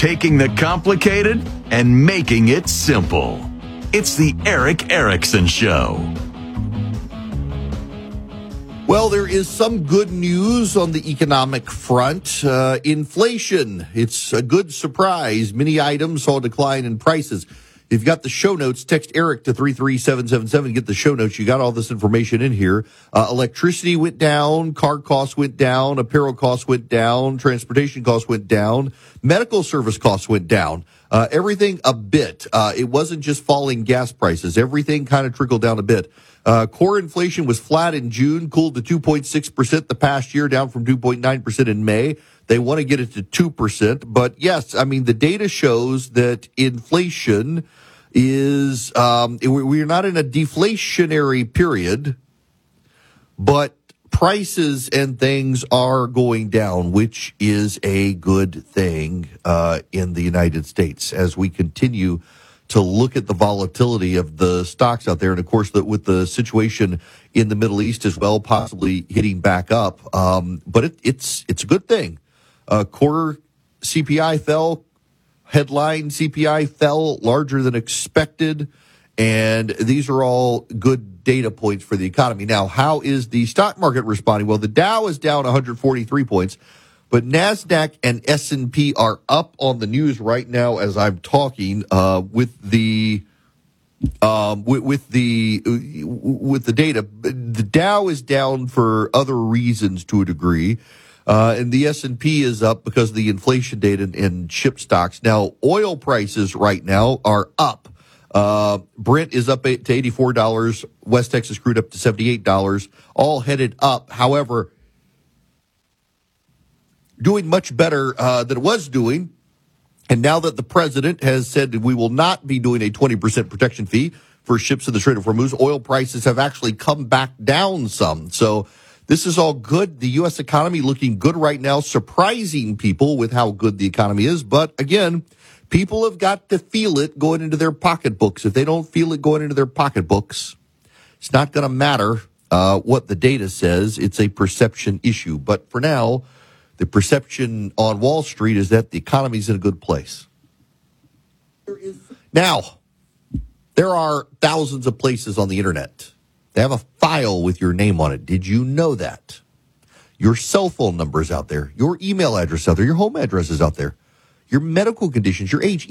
taking the complicated and making it simple. It's the Erick Erickson Show. Well, there is some good news on the economic front. Inflation, it's a good surprise. Many items saw a decline in prices. If you've got the show notes, text Eric to 33777. Get the show notes. You got all this information in here. Electricity went down. Car costs went down. Apparel costs went down. Transportation costs went down. Medical service costs went down. Everything a bit. It wasn't just falling gas prices. Everything kind of trickled down a bit. Core inflation was flat in June, cooled to 2.6% the past year, down from 2.9% in May. They want to get it to 2%. But yes, I mean, the data shows that inflation is, we're not in a deflationary period, but prices and things are going down, which is a good thing in the United States as we continue to look at the volatility of the stocks out there. And of course, with the situation in the Middle East as well, possibly hitting back up. But it's a good thing. Core CPI fell. Headline CPI fell larger than expected. And these are all good data points for the economy. Now, how is the stock market responding? Well, the Dow is down 143 points. But NASDAQ and S&P are up on the news right now as I'm talking with the data. The Dow is down for other reasons to a degree, and the S&P is up because of the inflation data and ship stocks. Now, oil prices right now are up. Brent is up to $84. West Texas crude up to $78. All headed up. However, doing much better than it was doing. And now that the president has said that we will not be doing a 20% protection fee for ships in the Strait of Hormuz, oil prices have actually come back down some. So this is all good. The U.S. economy looking good right now, surprising people with how good the economy is. But again, people have got to feel it going into their pocketbooks. If they don't feel it going into their pocketbooks, it's not going to matter what the data says. It's a perception issue. But for now, the perception on Wall Street is that the economy is in a good place. Now, there are thousands of places on the internet. They have a file with your name on it. Did you know that? Your cell phone number is out there. Your email address is out there. Your home address is out there. Your medical conditions, your age,